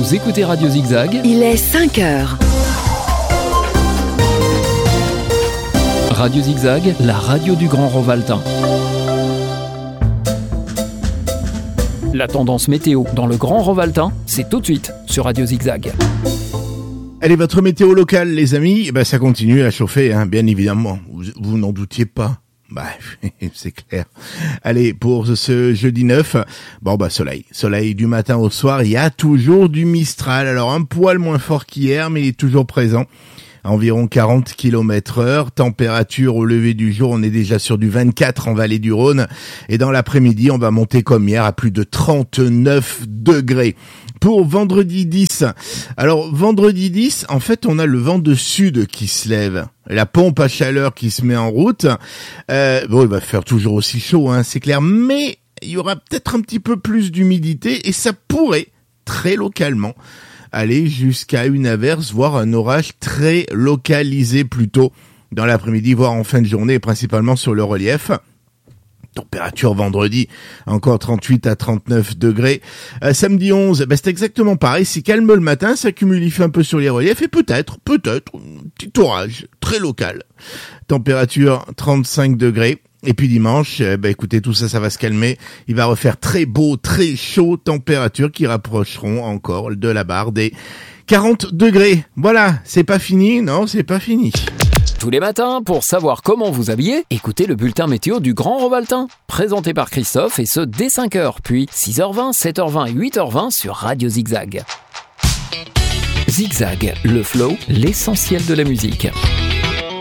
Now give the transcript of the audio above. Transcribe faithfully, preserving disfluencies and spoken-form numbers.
Vous écoutez Radio Zigzag. Il est cinq heures. Radio Zigzag, la radio du Grand Rovaltain. La tendance météo dans le Grand Rovaltain, c'est tout de suite sur Radio Zigzag. Allez, votre météo locale, les amis, eh ben, ça continue à chauffer, hein, bien évidemment. Vous, vous n'en doutiez pas. Bah, c'est clair. Allez, pour ce jeudi neuf, bon bah soleil. Soleil du matin au soir, il y a toujours du Mistral. Alors un poil moins fort qu'hier, mais il est toujours présent. À environ quarante kilomètres heure. Température au lever du jour, on est déjà sur du vingt-quatre en vallée du Rhône. Et dans l'après-midi, on va monter comme hier à plus de trente-neuf degrés. Pour vendredi dix. Alors, vendredi dix, en fait, on a le vent de sud qui se lève. La pompe à chaleur qui se met en route. Euh, bon, il va faire toujours aussi chaud, hein, c'est clair. Mais il y aura peut-être un petit peu plus d'humidité et ça pourrait, très localement, aller jusqu'à une averse, voire un orage très localisé plutôt dans l'après-midi, voire en fin de journée, principalement sur le relief. Température vendredi, encore trente-huit à trente-neuf degrés. Euh, samedi onze, ben c'est exactement pareil. C'est calme le matin, ça cumulifie un peu sur les reliefs et peut-être, peut-être, un petit orage très local. Température trente-cinq degrés. Et puis dimanche, eh ben écoutez, tout ça, ça va se calmer. Il va refaire très beau, très chaud, températures qui rapprocheront encore de la barre des quarante degrés. Voilà, c'est pas fini, non, c'est pas fini. Tous les matins, pour savoir comment vous habiller, écoutez le bulletin météo du Grand Rovaltain, présenté par Christophe, et ce dès cinq heures, puis six heures vingt, sept heures vingt et huit heures vingt sur Radio Zigzag. Zigzag, le flow, l'essentiel de la musique.